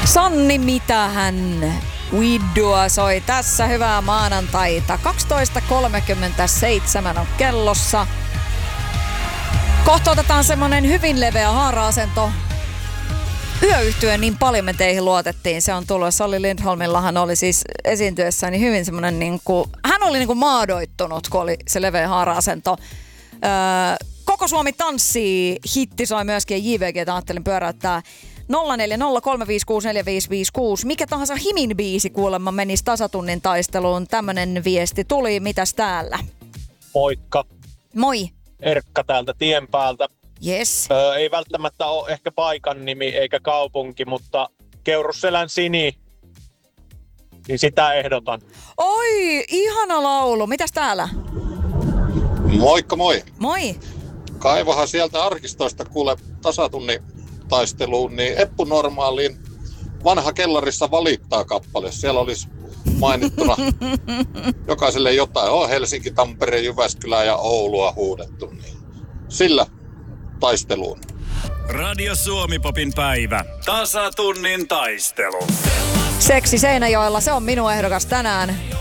Sanni, mitähän Uidua soi tässä, hyvää maanantaita. 12.37 on kellossa. Kohta otetaan semmonen hyvin leveä haara-asento. Yöyhtyeen niin paljon me teihin luotettiin. Se on tullut. Olli Lindholmillahan oli siis esiintyessä niin hyvin semmonen niinku, hän oli niinku maadoittunut, kun oli se leveä haara-asento. Koko Suomi tanssii. Hitti soi myöskin JVG, ajattelin pyöräyttää 0403564556. Mikä tahansa Himin biisi kuulemma menisi tasatunnin taisteluun. Tämmönen viesti tuli. Mitäs täällä? Moikka. Moi. Erkka täältä tien päältä. Yes. Ei välttämättä ole ehkä paikan nimi eikä kaupunki, mutta Keurusselän Sini, niin sitä ehdotan. Oi, ihana laulu. Mitäs täällä? Moikka moi. Moi. Kaivahan sieltä arkistoista kuule tasatunnin taisteluun, niin Eppu Normaaliin Vanha kellarissa valittaa kappale. Siellä olisi mainittuna jokaiselle jotain. On Helsinki, Tampere, Jyväskylä ja Oulua huudettu. Niin sillä taisteluun. Radio Suomi-popin päivä. Tasatunnin taistelu. Seksi Seinäjoella, se on minun ehdokas tänään.